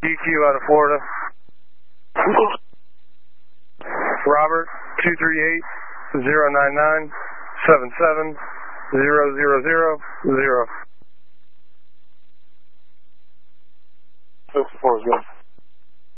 DQ out of Florida. Robert 238-099-77-000-0. 64 is good.